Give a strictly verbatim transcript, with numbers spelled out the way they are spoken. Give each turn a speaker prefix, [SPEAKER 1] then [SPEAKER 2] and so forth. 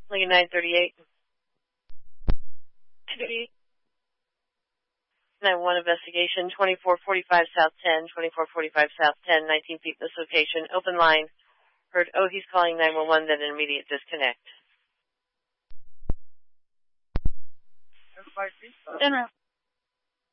[SPEAKER 1] Lincoln nine thirty-eight. nine one investigation, twenty-four forty-five South ten, twenty-four forty-five South ten, nineteen feet this location, open line. Heard, oh, he's calling nine one one, then an immediate disconnect.
[SPEAKER 2] General.